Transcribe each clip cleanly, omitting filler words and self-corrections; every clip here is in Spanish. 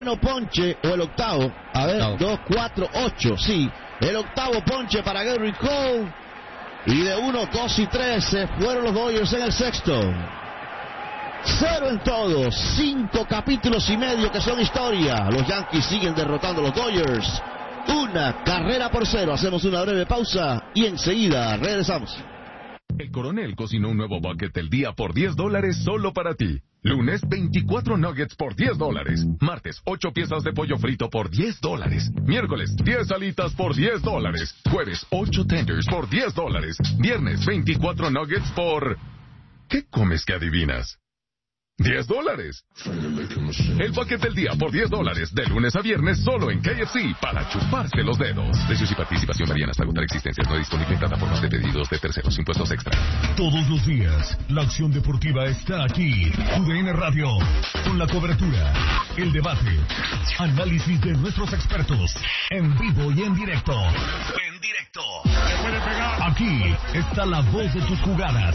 Ponche o el octavo, a ver, 2, 4, 8, sí, el octavo ponche para Gerrit Cole, y de 1, 2 y 3 se fueron los Dodgers en el sexto. 0 en todos, 5 capítulos y medio que son historia. Los Yankees siguen derrotando a los Dodgers, 1-0. Hacemos una breve pausa y enseguida regresamos. El Coronel cocinó un nuevo bucket del día por $10 solo para ti. Lunes, 24 nuggets por $10. Martes, 8 piezas de pollo frito por $10. Miércoles, 10 alitas por $10. Jueves, 8 tenders por $10. Viernes, 24 nuggets por... ¿Qué comes que adivinas? $10. El bucket del día por $10, de lunes a viernes, solo en KFC, para chuparse los dedos. Precios y participación varían hasta agotar existencias. No disponible en plataformas de pedidos de terceros, impuestos extra. Todos los días, la acción deportiva está aquí. TUDN Radio, con la cobertura, el debate, análisis de nuestros expertos, en vivo y en directo. Aquí está la voz de tus jugadas.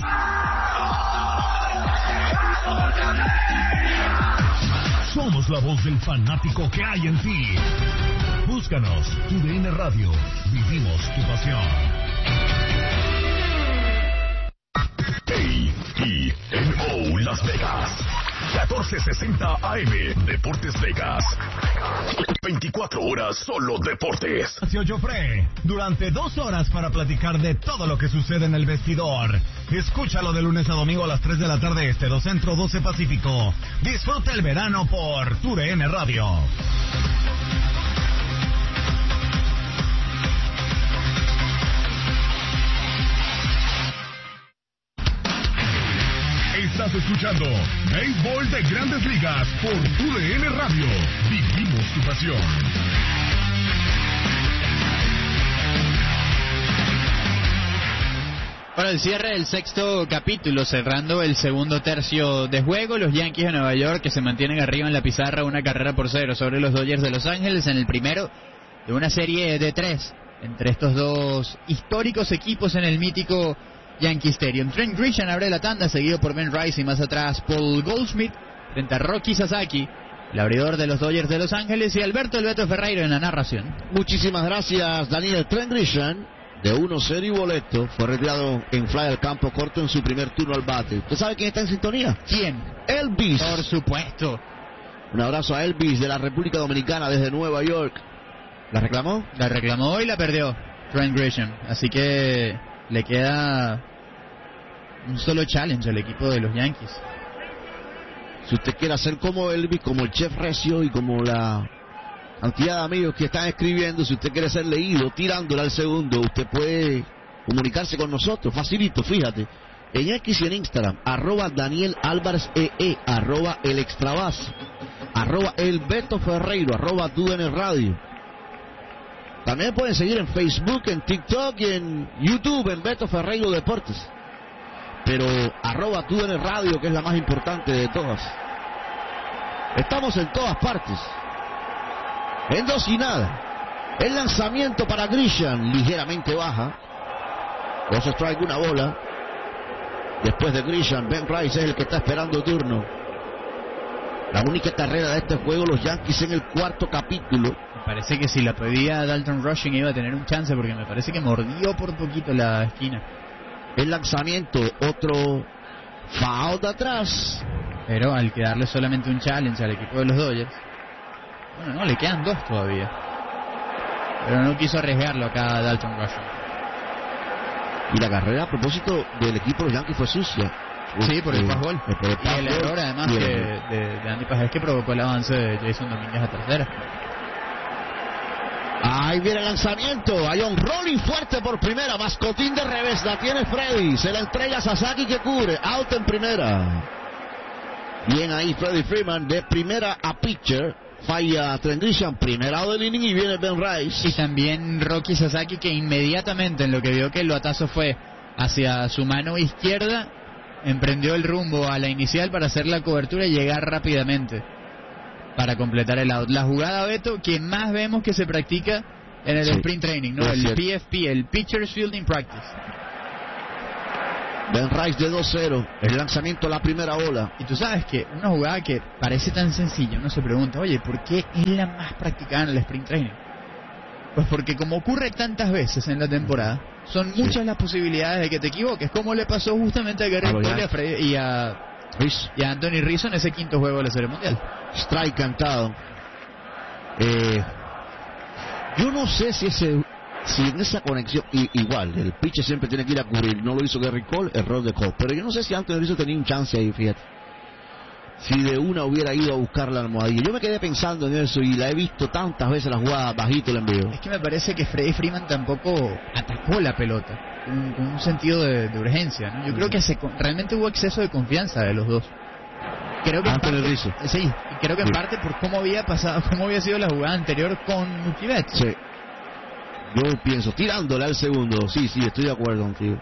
Somos la voz del fanático que hay en ti. Búscanos, TUDN Radio. Vivimos tu pasión. KENO Las Vegas. 1460 AM. Deportes Vegas. 24 horas solo deportes. Joffre, durante 2 horas para platicar de todo lo que sucede en el vestidor. Escúchalo de lunes a domingo a las 3 de la tarde este, 2 Centro, 12 Pacífico. Disfruta el verano por TUDN Radio. Estás escuchando Béisbol de Grandes Ligas por TUDN Radio. Vivimos tu pasión. Para el cierre del sexto capítulo, cerrando el segundo tercio de juego, los Yankees de Nueva York que se mantienen arriba en la pizarra 1-0 sobre los Dodgers de Los Ángeles en el primero de una serie de 3 entre estos dos históricos equipos en el mítico Yankee Stadium. Trent Grisham abre la tanda, seguido por Ben Rice y más atrás Paul Goldschmidt frente a Rocky Sasaki, el abridor de los Dodgers de Los Ángeles, y Alberto "El Beto" Ferreiro en la narración. Muchísimas gracias, Daniel. Trent Grisham, de 1-0 y boleto, fue retirado en fly al campo corto en su primer turno al bate. ¿Usted sabe quién está en sintonía? ¿Quién? Elvis. Por supuesto. Un abrazo a Elvis de la República Dominicana desde Nueva York. ¿La reclamó? La reclamó y la perdió Trent Grisham, así que le queda un solo challenge al equipo de los Yankees. Si usted quiere hacer como Elvis, como el Chef Recio y como la cantidad de amigos que están escribiendo, si usted quiere ser leído tirándola al segundo, usted puede comunicarse con nosotros, facilito, fíjate, en X y en Instagram, @Daniel Álvarez EE, @El Extrabas, @El Beto Ferreiro, @TUDN Radio. También pueden seguir en Facebook, en TikTok y en YouTube, en Beto Ferreiro Deportes. Pero @TUDN Radio, que es la más importante de todas. Estamos en todas partes. En 2 y nada. El lanzamiento para Grisham, ligeramente baja. 2 strike, 1 bola. Después de Grisham, Ben Rice es el que está esperando turno. La única carrera de este juego, los Yankees en el 4º capítulo. Me parece que si la pedía Dalton Rushing iba a tener un chance, porque me parece que mordió por poquito la esquina. El lanzamiento, otro foul de atrás. Pero al quedarle solamente un challenge al equipo de los Dodgers, bueno, no, le quedan 2 todavía. Pero no quiso arriesgarlo acá Dalton Rushing. Y la carrera, a propósito del equipo de los Yankees, fue sucia. Sí, por el fastball. Y el error, además, de Andy Pajés, que provocó el avance de Jason Domínguez a tercera. Ahí viene el lanzamiento. Hay un rolling fuerte por primera. Mascotín de revés. La tiene Freddy. Se la entrega a Sasaki, que cubre. Out en primera. Bien ahí Freddie Freeman. De primera a pitcher. Falla Trent Grisham. Primera out del inning. Y viene Ben Rice. Y también Rocky Sasaki, que inmediatamente, en lo que vio que el batazo fue hacia su mano izquierda, emprendió el rumbo a la inicial para hacer la cobertura y llegar rápidamente para completar el out. La jugada, Beto, que más vemos que se practica en el sprint training, ¿no? El PFP, el Pitcher's Fielding Practice. Ben Rice de 2-0. El lanzamiento a la primera bola. Y tú sabes que una jugada que parece tan sencilla, uno se pregunta, oye, ¿por qué es la más practicada en el sprint training? Pues porque como ocurre tantas veces en la temporada, son muchas las posibilidades de que te equivoques, como le pasó justamente a Garrett Cole y a Anthony Rizzo en ese quinto juego de la Serie Mundial. Strike cantado. Yo no sé si en esa conexión, igual, el pitcher siempre tiene que ir a cubrir, no lo hizo Gary Cole, error de Cole, pero yo no sé si Anthony Rizzo tenía un chance ahí, fíjate, si de una hubiera ido a buscar la almohadilla. Yo me quedé pensando en eso y la he visto tantas veces la jugada bajito el envío. Es que me parece que Freddie Freeman tampoco atacó la pelota con un sentido de urgencia, ¿no? Yo creo que realmente hubo exceso de confianza de los dos. Creo que Anthony Rizzo. Sí, y creo que en parte por cómo había sido la jugada anterior con Mookie Betts. Sí. Yo pienso, tirándole al segundo. Sí, estoy de acuerdo contigo.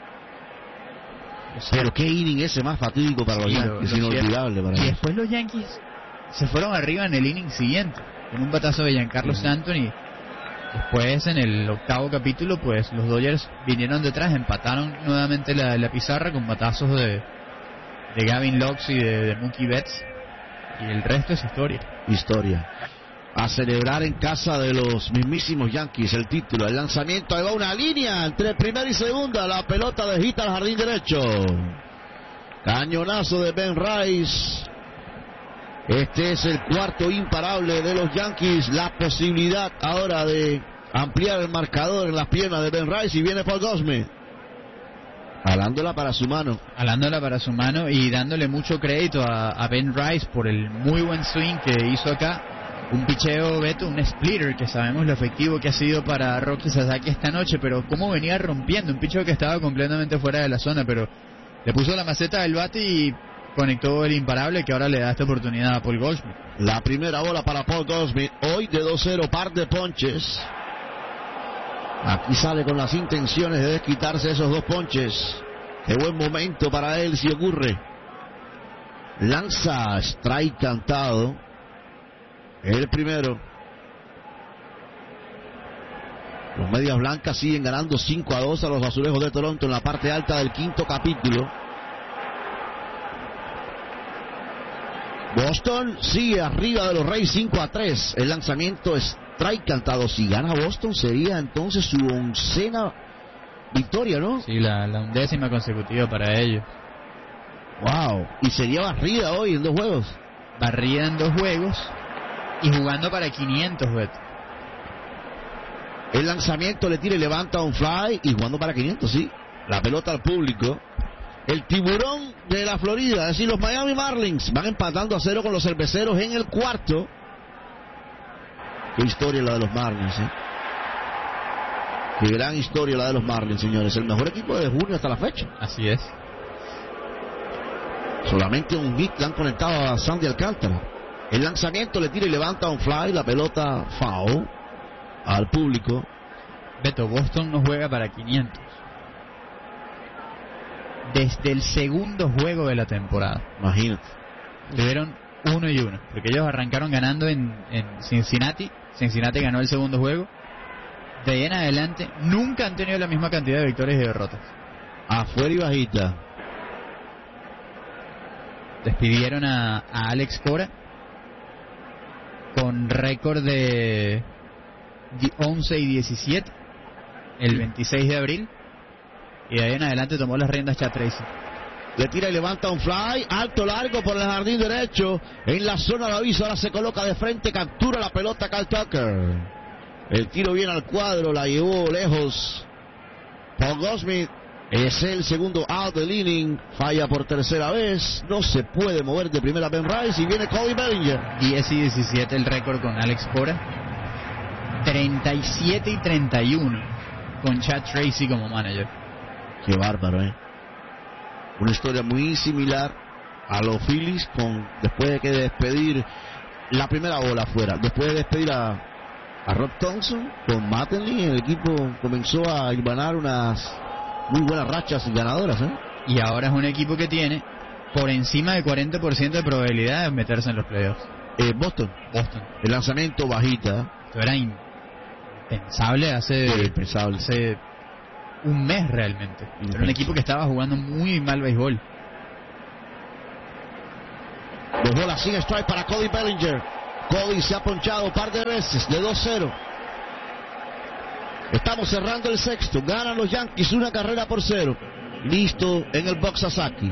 Pero qué inning ese más fatídico para los Yankees, inolvidable para ellos. Y después los Yankees se fueron arriba en el inning siguiente, con un batazo de Giancarlo Stanton, y después en el octavo capítulo, pues los Dodgers vinieron detrás, empataron nuevamente la pizarra con batazos de Gavin Lux y de Mookie Betts, y el resto es historia. A celebrar en casa de los mismísimos Yankees el título, el lanzamiento, ahí va una línea entre primera y segunda, la pelota de hit al jardín derecho, cañonazo de Ben Rice. Este es el cuarto imparable de los Yankees, la posibilidad ahora de ampliar el marcador en las piernas de Ben Rice, y viene Paul Goldschmidt alándola para su mano y dándole mucho crédito a Ben Rice por el muy buen swing que hizo acá. Un picheo, Beto, un splitter, que sabemos lo efectivo que ha sido para Roki Sasaki esta noche, pero cómo venía rompiendo, un picheo que estaba completamente fuera de la zona, pero le puso la maceta del bate y conectó el imparable, que ahora le da esta oportunidad a Paul Goldschmidt. La primera bola para Paul Goldschmidt, hoy de 2-0, par de ponches. Aquí sale con las intenciones de desquitarse esos 2 ponches. Qué buen momento para él si ocurre. Lanza, strike cantado. El primero. Los Medias Blancas siguen ganando 5-2 a los Azulejos de Toronto en la parte alta del quinto capítulo. Boston sigue arriba de los Rays 5-3. El lanzamiento strike cantado. Si gana Boston sería entonces su 11ª victoria, ¿no? Sí, la 11ª consecutiva para ellos. Wow. Y sería barrida hoy en 2 juegos. Barrida en 2 juegos. Y jugando para 500, Beto. El lanzamiento le tira y levanta un fly y jugando para 500, sí. La pelota al público. El tiburón de la Florida, es decir, los Miami Marlins van empatando a 0 con los Cerveceros en el cuarto. Qué historia la de los Marlins, ¿eh? Qué gran historia la de los Marlins, señores. El mejor equipo de junio hasta la fecha. Así es. Solamente un hit le han conectado a Sandy Alcántara. El lanzamiento le tira y levanta un fly, la pelota foul al público. Beto, Boston no juega para 500 desde el segundo juego de la temporada. Imagínate. Tuvieron 1-1, porque ellos arrancaron ganando en Cincinnati. Cincinnati ganó el segundo juego. De ahí en adelante nunca han tenido la misma cantidad de victorias y derrotas. Afuera y bajita. Despidieron a Alex Cora con récord de 11-17 el 26 de abril, y de ahí en adelante tomó las riendas Chad Tracy. Le tira y levanta un fly alto, largo por el jardín derecho en la zona de aviso. Ahora se coloca de frente, captura la pelota Kyle Tucker. El tiro viene al cuadro, la llevó lejos Paul Goldschmidt. Es el segundo out del inning, falla por tercera vez, no se puede mover de primera Ben Rice y viene Cody Bellinger. 10-17 el récord con Alex Cora, 37-31 con Chad Tracy como manager. Qué bárbaro, una historia muy similar a los Phillies, después de que despedir la primera bola afuera, después de despedir a Rob Thompson con Mattingly, el equipo comenzó a hilvanar unas muy buenas rachas y ganadoras, Y ahora es un equipo que tiene por encima del 40% de probabilidad de meterse en los playoffs. Boston. El lanzamiento bajita. Esto era impensable hace un mes realmente. Era un equipo que estaba jugando muy mal béisbol. Dos bolas sin strike para Cody Bellinger. Cody se ha ponchado un par de veces de 2-0. Estamos cerrando el sexto. Ganan los Yankees 1-0. Listo en el box Sasaki.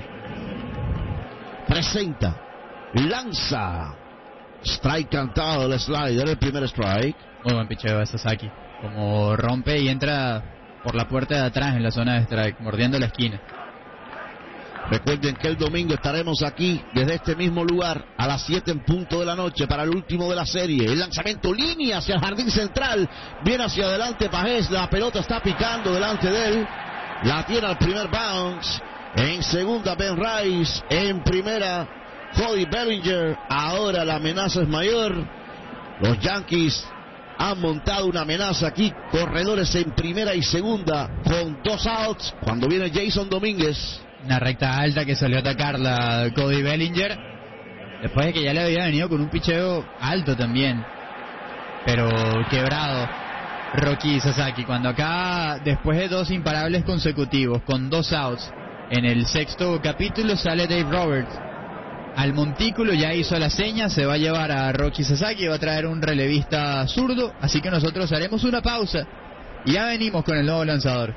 Presenta. Lanza. Strike cantado el slider, el primer strike. Muy buen picheo de Sasaki. Como rompe y entra por la puerta de atrás en la zona de strike, mordiendo la esquina. Recuerden que el domingo estaremos aquí desde este mismo lugar a las 7 en punto de la noche para el último de la serie. El lanzamiento línea hacia el jardín central. Viene hacia adelante Pajés. La pelota está picando delante de él. La tiene al primer bounce. En segunda Ben Rice. En primera Cody Bellinger. Ahora la amenaza es mayor. Los Yankees han montado una amenaza aquí. Corredores en primera y segunda con 2 outs. Cuando viene Jason Domínguez. Una recta alta que salió a atacarla Cody Bellinger. Después de que ya le había venido con un picheo alto también. Pero quebrado Roki Sasaki. Cuando acá, después de 2 imparables consecutivos, con 2 outs, en el sexto capítulo sale Dave Roberts al montículo, ya hizo la seña, se va a llevar a Roki Sasaki, va a traer un relevista zurdo. Así que nosotros haremos una pausa y ya venimos con el nuevo lanzador.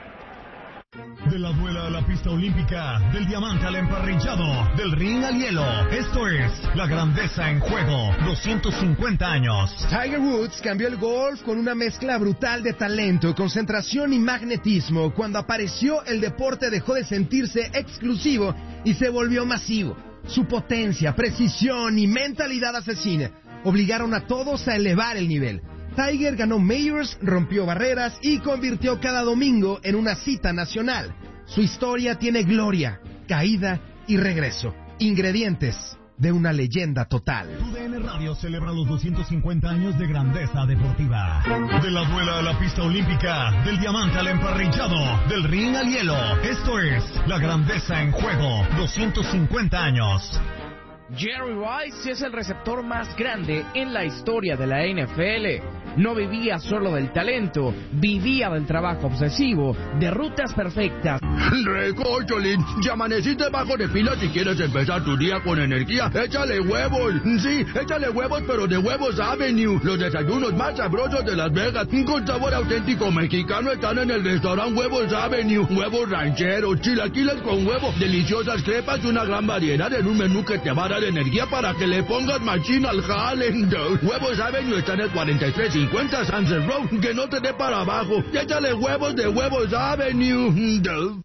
De la duela a la pista olímpica, del diamante al emparrillado, del ring al hielo. Esto es la grandeza en juego. 250 años. Tiger Woods cambió el golf con una mezcla brutal de talento, concentración y magnetismo. Cuando apareció, el deporte dejó de sentirse exclusivo y se volvió masivo. Su potencia, precisión y mentalidad asesina obligaron a todos a elevar el nivel. Tiger ganó Majors, rompió barreras y convirtió cada domingo en una cita nacional. Su historia tiene gloria, caída y regreso. Ingredientes de una leyenda total. TUDN Radio celebra los 250 años de grandeza deportiva. De la duela a la pista olímpica, del diamante al emparrillado, del ring al hielo. Esto es la grandeza en juego. 250 años. Jerry Rice es el receptor más grande en la historia de la NFL. No vivía solo del talento, vivía del trabajo obsesivo, de rutas perfectas. Recocholín, ya amaneciste bajo de pila. Si quieres empezar tu día con energía, échale huevos. Sí, échale huevos, pero de Huevos Avenue. Los desayunos más sabrosos de Las Vegas, con sabor auténtico mexicano, están en el restaurante Huevos Avenue. Huevos rancheros, chilaquiles con huevo, deliciosas crepas y una gran variedad en un menú que te va a dar energía para que le pongas machín al jale. Huevos Avenue está en el 4350 Sunset Road. Que no te dé para abajo. Échale huevos de Huevos Avenue.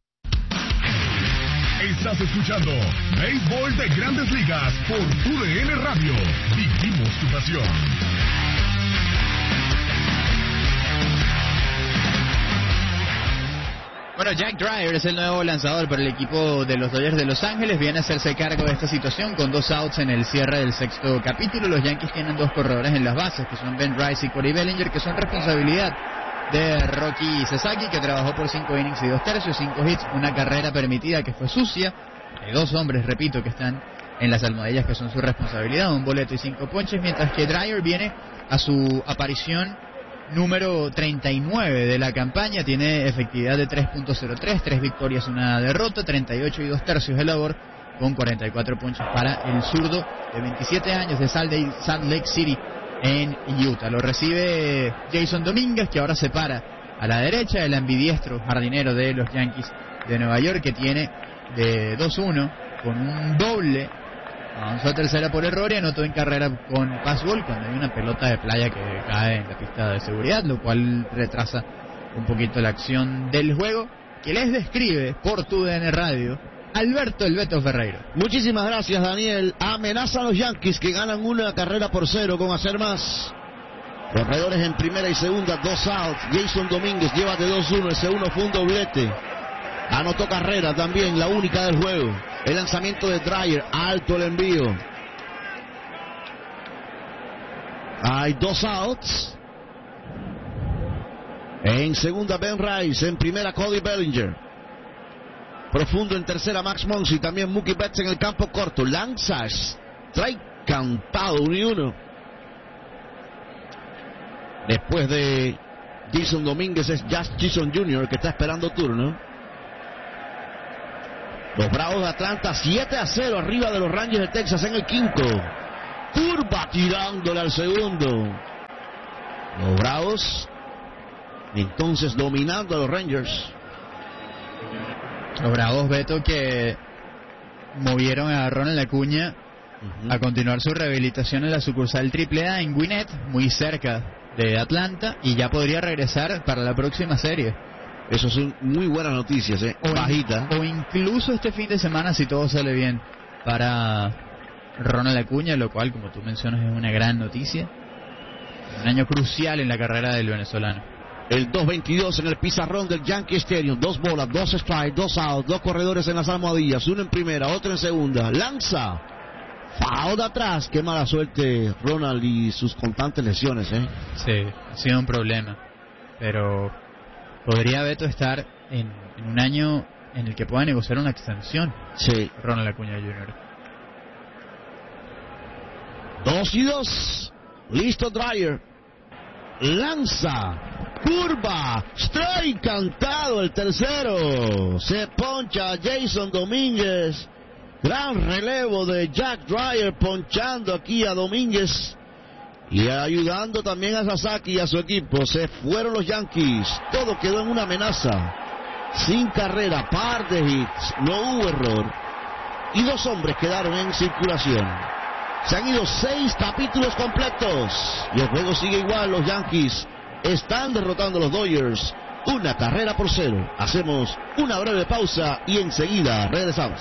Estás escuchando Béisbol de Grandes Ligas por TUDN Radio. Vivimos tu pasión. Bueno, Jack Dreyer es el nuevo lanzador para el equipo de los Dodgers de Los Ángeles. Viene a hacerse cargo de esta situación con 2 outs en el cierre del sexto capítulo. Los Yankees tienen 2 corredores en las bases, que son Ben Rice y Cody Bellinger, que son responsabilidad de Roki Sasaki, que trabajó por 5 innings y 2 tercios, 5 hits, una carrera permitida que fue sucia. Hay 2 hombres, repito, que están en las almohadillas que son su responsabilidad, un boleto y 5 ponches, mientras que Dreyer viene a su aparición número 39 de la campaña, tiene efectividad de 3.03, 3 victorias, una derrota, 38 y 2 tercios de labor, con 44 ponches para el zurdo de 27 años de Salt Lake City en Utah. Lo recibe Jason Domínguez, que ahora se para a la derecha, el ambidiestro jardinero de los Yankees de Nueva York, que tiene de 2-1 con un doble. Avanzó a tercera por error y anotó en carrera con fastball cuando hay una pelota de playa que cae en la pista de seguridad, lo cual retrasa un poquito la acción del juego, que les describe por TUDN Radio Alberto El Beto Ferreiro. Muchísimas gracias, Daniel. Amenaza a los Yankees, que ganan 1-0 con hacer más. Corredores en primera y segunda, 2 outs. Jason Domínguez lleva de 2-1, ese 1 fue un doblete. Anotó carrera también, la única del juego. El lanzamiento de Dreyer, alto el envío. Hay 2 outs. En segunda Ben Rice, en primera Cody Bellinger. Profundo en tercera Max Muncy, también Mookie Betts en el campo corto. Lanza, strike cantado, 1-1. Después de Jason Domínguez es Jazz Chisholm Jr. que está esperando turno. Los Bravos de Atlanta 7-0 arriba de los Rangers de Texas en el quinto. Curva tirándole al segundo. Los Bravos entonces dominando a los Rangers. Los Bravos, Beto, que movieron a Ronald Acuña a continuar su rehabilitación en la sucursal AAA en Gwinnett, muy cerca de Atlanta, y ya podría regresar para la próxima serie. Eso son muy buenas noticias, bajita. O incluso este fin de semana, si todo sale bien, para Ronald Acuña, lo cual, como tú mencionas, es una gran noticia. Un año crucial en la carrera del venezolano. El 2-22 en el pizarrón del Yankee Stadium. 2 bolas, 2 strikes, 2 outs, 2 corredores en las almohadillas. Uno en primera, otro en segunda. Lanza. Foul de atrás. Qué mala suerte Ronald y sus constantes lesiones, Sí, ha sido un problema. Pero podría, Beto, estar en un año en el que pueda negociar una extensión. Sí. Ronald Acuña Jr. 2-2. Listo Dreyer. Lanza. Curva. Strike cantado el tercero. Se poncha Jason Domínguez. Gran relevo de Jack Dreyer ponchando aquí a Domínguez. Y ayudando también a Sasaki y a su equipo. Se fueron los Yankees. Todo quedó en una amenaza. Sin carrera, par de hits. No hubo error. Y 2 hombres quedaron en circulación. Se han ido 6 capítulos completos. Y el juego sigue igual. Los Yankees están derrotando a los Dodgers. 1-0. Hacemos una breve pausa y enseguida regresamos.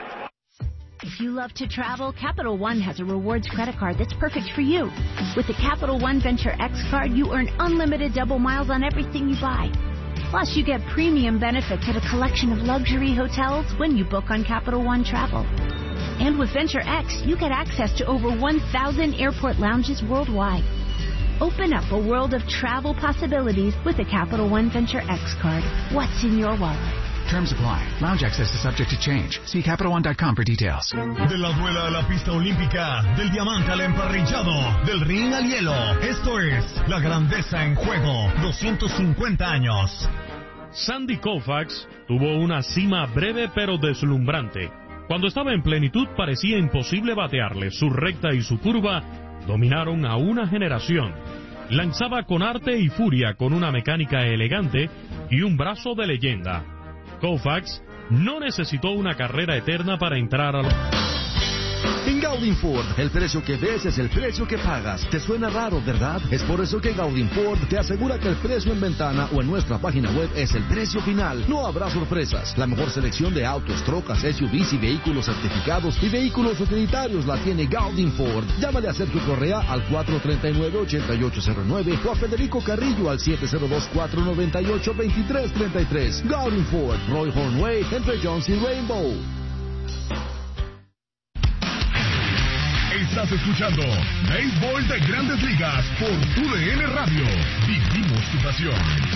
If you love to travel, Capital One has a rewards credit card that's perfect for you. With the Capital One Venture X card, you earn unlimited double miles on everything you buy. Plus, you get premium benefits at a collection of luxury hotels when you book on Capital One Travel. And with Venture X, you get access to over 1,000 airport lounges worldwide. Open up a world of travel possibilities with the Capital One Venture X card. What's in your wallet? Terms apply. Lounge access is subject to change. See CapitalOne.com for details. De la duela a la pista olímpica, del diamante al emparrillado, del ring al hielo. Esto es la grandeza en juego. 250 años. Sandy Koufax tuvo una cima breve pero deslumbrante. Cuando estaba en plenitud parecía imposible batearle. Su recta y su curva dominaron a una generación. Lanzaba con arte y furia, con una mecánica elegante y un brazo de leyenda. Koufax no necesitó una carrera eterna para entrar a los... En Gaudin Ford, el precio que ves es el precio que pagas. ¿Te suena raro, verdad? Es por eso que Gaudin Ford te asegura que el precio en ventana o en nuestra página web es el precio final. No habrá sorpresas. La mejor selección de autos, trocas, SUVs y vehículos certificados y vehículos utilitarios la tiene Gaudin Ford. Llámale a Sergio Correa al 439-8809 o a Federico Carrillo al 702-498-2333. Gaudin Ford, Roy Hornway, entre Jones y Rainbow. Estás escuchando Béisbol de Grandes Ligas por UDN Radio. Vivimos tu pasión.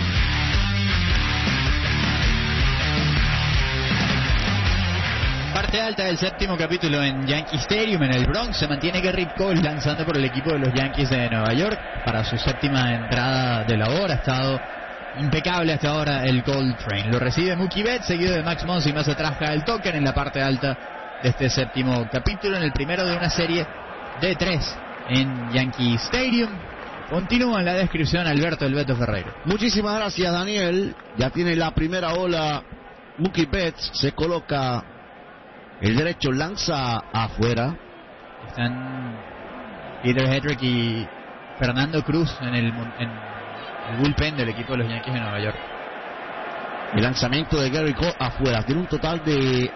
Parte alta del séptimo capítulo en Yankee Stadium en el Bronx. Se mantiene Gerrit Cole lanzando por el equipo de los Yankees de Nueva York para su séptima entrada de la hora. Ha estado impecable hasta ahora el Coltrane. Lo recibe Mookie Betts, seguido de Max Muncy. Más atrás Kyle Tucker en la parte alta de este séptimo capítulo, en el primero de una serie de 3 en Yankee Stadium. Continúa en la descripción Alberto El Beto Ferreira. Muchísimas gracias, Daniel. Ya tiene la primera ola Mookie Betts, se coloca el derecho, lanza afuera. Están Peter Hedrick y Fernando Cruz en el bullpen del equipo de los Yankees de Nueva York. El lanzamiento de Gerrit Cole afuera, tiene un total de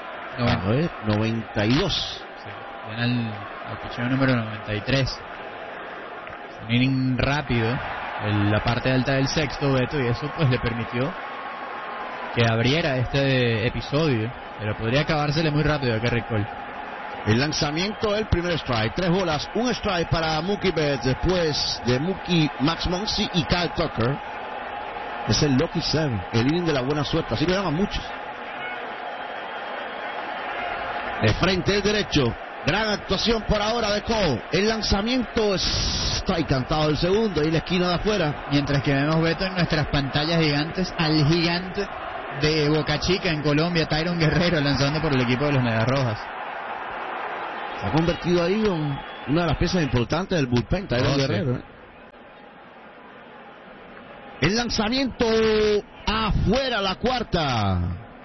92. Sí, viene al picheo número 93. Un inning rápido en la parte alta del sexto, Beto, y eso pues le permitió que abriera este episodio, pero podría acabársele muy rápido a Gerrit Cole. El lanzamiento del primer strike, 3 bolas, un strike para Mookie Betts, después de Mookie, Max Muncy y Kyle Tucker. Es el Lucky 7, el inning de la buena suerte, así lo llaman muchos. De frente el derecho, gran actuación por ahora de Cole. El lanzamiento es strike cantado el segundo, ahí en la esquina de afuera. Mientras que vemos, Beto, en nuestras pantallas gigantes al gigante de Boca Chica en Colombia, Tyron Guerrero, lanzando por el equipo de los Medias Rojas. Se ha convertido ahí en una de las piezas importantes del bullpen, Tyron Guerrero. El lanzamiento afuera, la cuarta.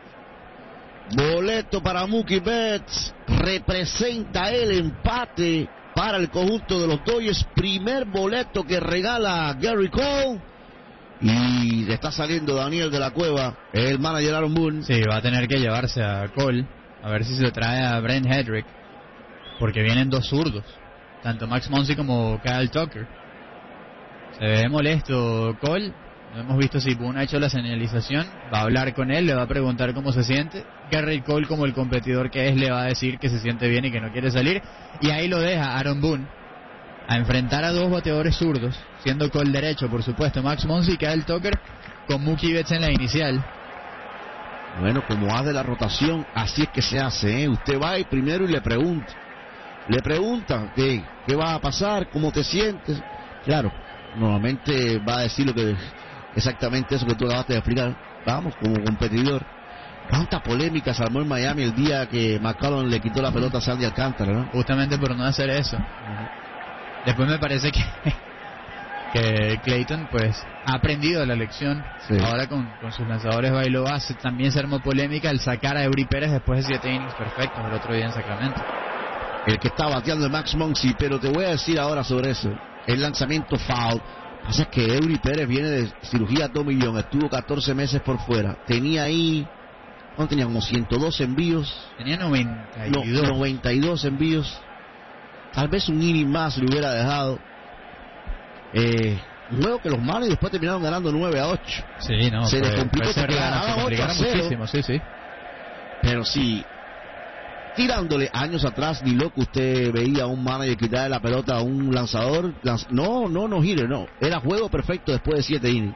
Boleto para Mookie Betts. Representa el empate para el conjunto de los Dodgers. Primer boleto que regala Gary Cole. Y le está saliendo Daniel de la Cueva, el manager Aaron Boone. Sí, va a tener que llevarse a Cole. A ver si se trae a Brent Hedrick. Porque vienen dos zurdos. Tanto Max Muncy como Kyle Tucker. Se ve molesto Cole. No hemos visto si Boone ha hecho la señalización. Va a hablar con él, le va a preguntar cómo se siente. Garrett Cole, como el competidor que es, le va a decir que se siente bien y que no quiere salir. Y ahí lo deja Aaron Boone a enfrentar a dos bateadores zurdos, siendo Cole derecho, por supuesto, Max Muncy y Kyle Tucker, con Mookie Betts en la inicial. Bueno, como hace la rotación, así es que se hace, ¿eh? Usted va ahí primero y le pregunta. Le preguntan qué va a pasar, cómo te sientes. Claro, normalmente va a decir lo que exactamente eso que tú acabaste de explicar. Vamos, como competidor. ¿Cuánta polémica se armó en Miami el día que McCollum le quitó la pelota a Sandy Alcántara, ¿no? Justamente por no hacer eso. Después me parece que Clayton pues ha aprendido la lección. Sí. Ahora con sus lanzadores va y lo hace. También se armó polémica al sacar a Eury Pérez después de 7 innings perfectos el otro día en Sacramento. El que está bateando es Max Muncy, pero te voy a decir ahora sobre eso. El lanzamiento foul. Pasa es que Eury Pérez viene de cirugía tomillón, estuvo 14 meses por fuera. Tenía ahí, ¿no? Tenía como 102 envíos. Tenía 92. 92 envíos. Tal vez un inning más le hubiera dejado. Luego que los Marlins después terminaron ganando 9-8. Sí, no. Se les complicó porque ganaban 8-0. Muchísimo, sí. Pero sí, tirándole años atrás, ni loco usted veía a un manager quitarle la pelota a un lanzador. No hitter, no. Era juego perfecto después de 7 innings.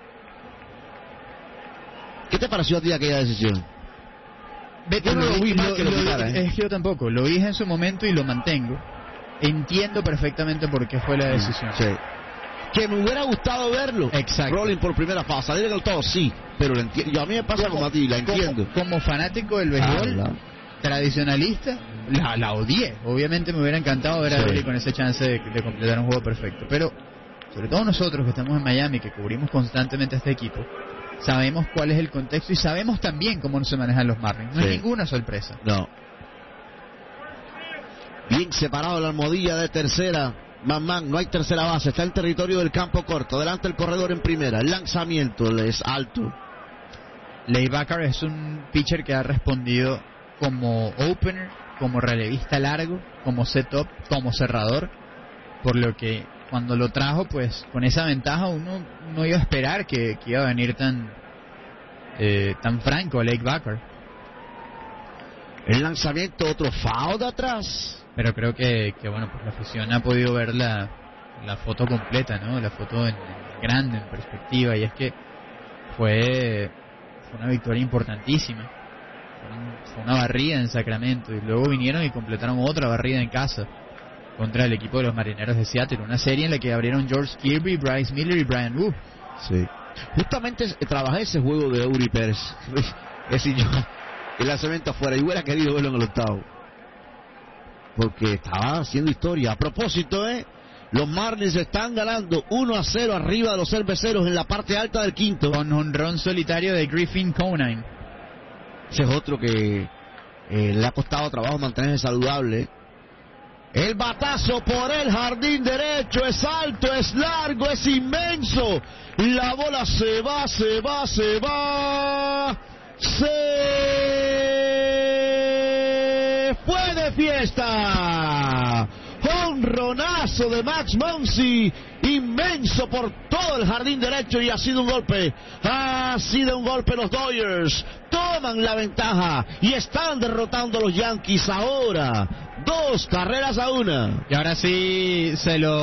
¿Qué te pareció a ti aquella decisión? Yo no lo vi mal que lo quitara, ¿eh? Es que yo tampoco. Lo dije en su momento y lo mantengo. Entiendo perfectamente por qué fue la decisión. Sí. Que me hubiera gustado verlo. Exacto. Rolling por primera fase, salir en el todo, sí. Pero yo a mí me pasa como a ti, la entiendo. Como fanático del béisbol, tradicionalista, la odié. Obviamente me hubiera encantado ver a Rolling con ese chance de completar un juego perfecto. Pero, sobre todo nosotros que estamos en Miami, que cubrimos constantemente a este equipo, sabemos cuál es el contexto y sabemos también cómo se manejan los Marlins. No es ninguna sorpresa. No. Bien separado la almohadilla de tercera. No hay tercera base. Está en territorio del campo corto. Delante el corredor en primera. El lanzamiento es alto. Leigh Baccar es un pitcher que ha respondido como opener, como relevista largo, como setup, como cerrador. Por lo que cuando lo trajo, pues con esa ventaja uno no iba a esperar que iba a venir tan franco Leigh Baccar. El lanzamiento, otro foul de atrás. Pero creo que bueno, pues la afición ha podido ver la foto completa, ¿no? La foto en grande, en perspectiva, y es que fue una victoria importantísima. Fue una barrida en Sacramento y luego vinieron y completaron otra barrida en casa contra el equipo de los Marineros de Seattle, una serie en la que abrieron George Kirby, Bryce Miller y Brian Wu. Sí. Justamente trabajé ese juego de Eury Pérez. Es decir, yo el lanzamiento afuera, yo hubiera querido verlo en el octavo. Porque estaba haciendo historia. A propósito, los Marlins están ganando 1-0 arriba de los cerveceros en la parte alta del quinto. Con honrón solitario de Griffin Conine. Ese es otro que le ha costado trabajo mantenerse saludable. El batazo por el jardín derecho es alto, es largo, es inmenso. La bola se va. Se fue de fiesta. Honronazo de Max Muncy, inmenso por todo el jardín derecho, y ha sido un golpe. Los Dodgers toman la ventaja y están derrotando a los Yankees ahora 2-1. Y ahora sí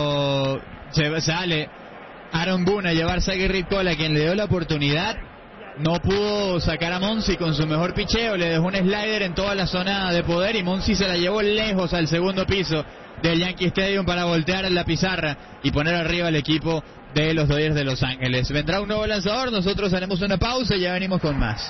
sale Aaron Boone a llevarse a Gerrit Cole, a quien le dio la oportunidad. No pudo sacar a Muncy con su mejor picheo, le dejó un slider en toda la zona de poder y Muncy se la llevó lejos al segundo piso. del Yankee Stadium para voltear la pizarra y poner arriba al equipo de los Dodgers de Los Ángeles. Vendrá un nuevo lanzador, nosotros haremos una pausa y ya venimos con más.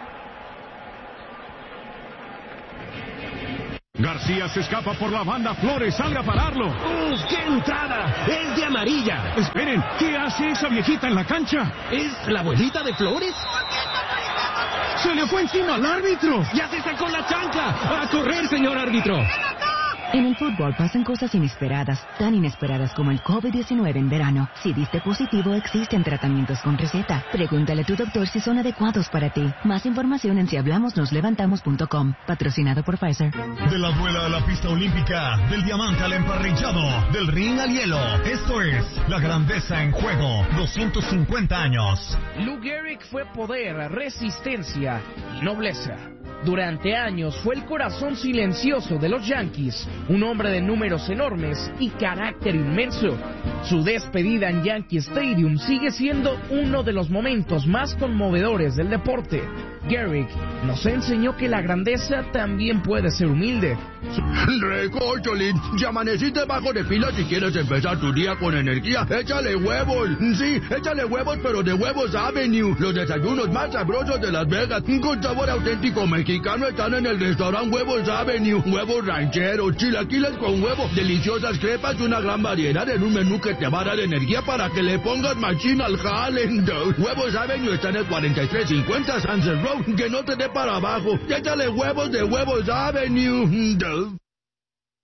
García se escapa por la banda, Flores sale a pararlo. ¡Uf, qué entrada! ¡Es de amarilla! Esperen, ¿qué hace esa viejita en la cancha? ¿Es la abuelita de Flores? ¡Se le fue encima al árbitro! ¡Ya se sacó la chancla! ¡A correr, señor árbitro! En el fútbol pasan cosas inesperadas, tan inesperadas como el COVID-19 en verano. Si diste positivo, existen tratamientos con receta. Pregúntale a tu doctor si son adecuados para ti. Más información en sihablamosnoslevantamos.com. Patrocinado por Pfizer. De la duela a la pista olímpica, del diamante al emparrillado, del ring al hielo. Esto es La Grandeza en Juego, 250 años. Lou Gehrig fue poder, resistencia y nobleza. Durante años fue el corazón silencioso de los Yankees, un hombre de números enormes y carácter inmenso. Su despedida en Yankee Stadium sigue siendo uno de los momentos más conmovedores del deporte. Gehrig nos enseñó que la grandeza también puede ser humilde. Recócholín, ya amaneciste bajo de pila. Si quieres empezar tu día con energía, échale huevos. Sí, échale huevos, pero de Huevos Avenue. Los desayunos más sabrosos de Las Vegas, con sabor auténtico mexicano, están en el restaurante Huevos Avenue. Huevos rancheros, chilaquiles con huevo, deliciosas crepas y una gran variedad en un menú que te va a dar energía para que le pongas machín al jale. Huevos Avenue está en el 4350 Sunset Road. Que no te dé para abajo. Échale huevos de Huevos Avenue.